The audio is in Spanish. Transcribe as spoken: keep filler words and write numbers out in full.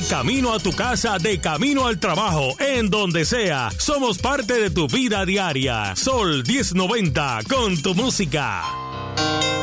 camino a tu casa, de camino al trabajo, en donde sea. Somos parte de tu vida diaria. Sol diez noventa, con tu música.